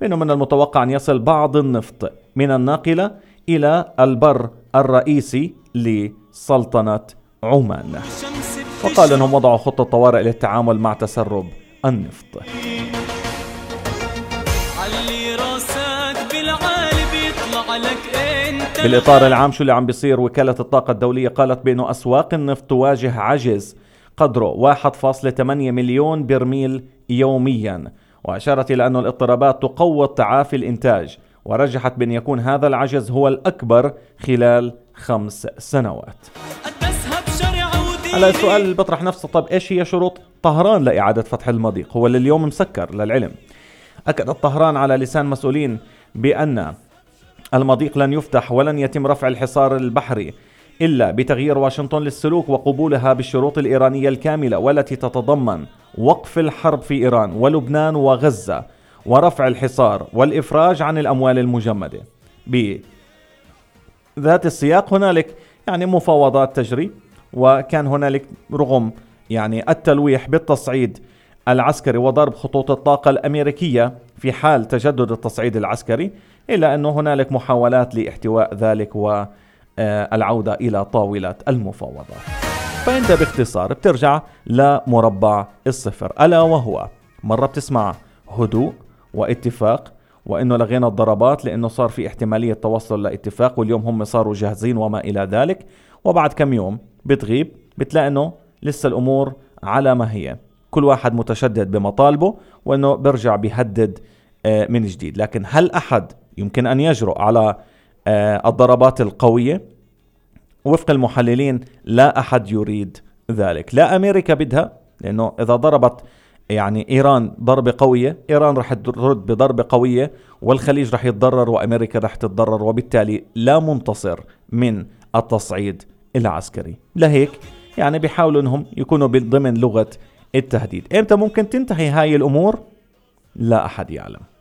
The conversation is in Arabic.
بأنه من المتوقع أن يصل بعض النفط من الناقلة إلى البر الرئيسي لسلطنة عمان. وقال أنهم وضعوا خطة طوارئ للتعامل مع تسرب النفط. بالإطار العام شو اللي عم بيصير، وكالة الطاقة الدولية قالت بأنه أسواق النفط تواجه عجز قدره 1.8 مليون برميل يوميا، وأشارت إلى أن الاضطرابات تقوض تعافي الإنتاج، ورجحت بأن يكون هذا العجز هو الأكبر خلال 5 سنوات. على السؤال اللي بطرح نفسه، طب إيش هي شروط طهران لإعادة فتح المضيق؟ هو اللي اليوم مسكر للعلم. أكدت طهران على لسان مسؤولين بأن المضيق لن يفتح ولن يتم رفع الحصار البحري إلا بتغيير واشنطن للسلوك وقبولها بالشروط الإيرانية الكاملة، والتي تتضمن وقف الحرب في إيران ولبنان وغزة، ورفع الحصار والإفراج عن الأموال المجمدة. بذات السياق هنالك مفاوضات تجري، وكان هنالك رغم التلويح بالتصعيد العسكري وضرب خطوط الطاقة الأمريكية في حال تجدد التصعيد العسكري، إلا أنه هنالك محاولات لاحتواء ذلك والعودة إلى طاولة المفاوضات. فأنت باختصار بترجع لمربع الصفر، ألا وهو مرة بتسمع هدوء واتفاق وإنه لغينا الضربات لأنه صار في احتمالية توصل لاتفاق، واليوم هم صاروا جاهزين وما إلى ذلك، وبعد كم يوم بتغيب بتلاقي إنه لسه الأمور على ما هي، كل واحد متشدد بمطالبه وإنه برجع بيهدد من جديد. لكن هل أحد يمكن أن يجرؤ على الضربات القوية؟ وفق المحللين لا أحد يريد ذلك. لا أمريكا بدها، لأنه إذا ضربت إيران ضربة قوية، إيران رح ترد بضربة قوية، والخليج رح يتضرر وأمريكا رح تتضرر، وبالتالي لا منتصر من التصعيد العسكري. لهيك بيحاولوا أنهم يكونوا ضمن لغة التهديد. إمتى ممكن تنتهي هاي الأمور؟ لا أحد يعلم.